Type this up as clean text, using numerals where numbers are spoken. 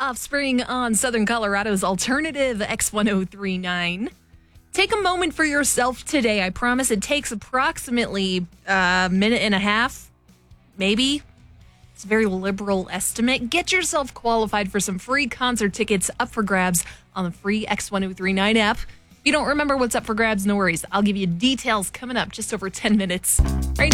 Offspring on Southern Colorado's alternative X1039. Take a moment for yourself today. I promise it takes approximately a minute and a half, maybe. It's a very liberal estimate. Get yourself qualified for some free concert tickets up for grabs on the free X1039 app. If you don't remember what's up for grabs, no worries. I'll give you details coming up just over 10 minutes. Right now.